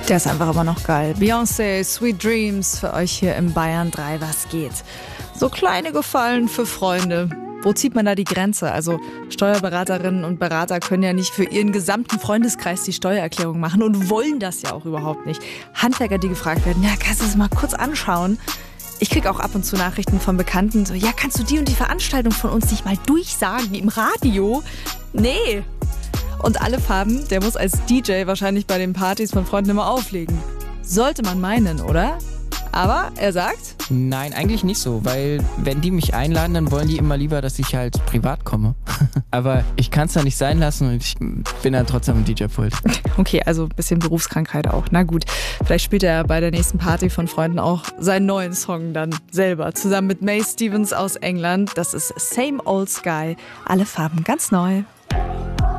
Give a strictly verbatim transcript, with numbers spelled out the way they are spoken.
Der ist einfach immer noch geil. Beyoncé, Sweet Dreams für euch hier im Bayern drei, was geht? So kleine Gefallen für Freunde. Wo zieht man da die Grenze? Also Steuerberaterinnen und Berater können ja nicht für ihren gesamten Freundeskreis die Steuererklärung machen und wollen das ja auch überhaupt nicht. Handwerker, die gefragt werden, ja, kannst du das mal kurz anschauen? Ich kriege auch ab und zu Nachrichten von Bekannten, so, ja, kannst du die und die Veranstaltung von uns nicht mal durchsagen im Radio? Nee. Und Alle Farben, der muss als D J wahrscheinlich bei den Partys von Freunden immer auflegen. Sollte man meinen, oder? Aber er sagt... Nein, eigentlich nicht so, weil wenn die mich einladen, dann wollen die immer lieber, dass ich halt privat komme. Aber ich kann es da nicht sein lassen und ich bin dann trotzdem am D J-Pult. Okay, also ein bisschen Berufskrankheit auch. Na gut, vielleicht spielt er bei der nächsten Party von Freunden auch seinen neuen Song dann selber. Zusammen mit Mae Stevens aus England. Das ist Same Old Sky. Alle Farben ganz neu.